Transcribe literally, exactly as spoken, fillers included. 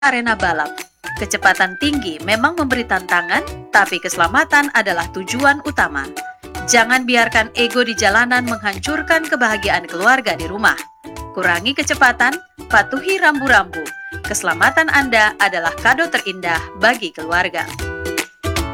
arena balap. Kecepatan tinggi memang memberi tantangan, tapi keselamatan adalah tujuan utama. Jangan biarkan ego di jalanan menghancurkan kebahagiaan keluarga di rumah. Kurangi kecepatan, patuhi rambu-rambu. Keselamatan Anda adalah kado terindah bagi keluarga.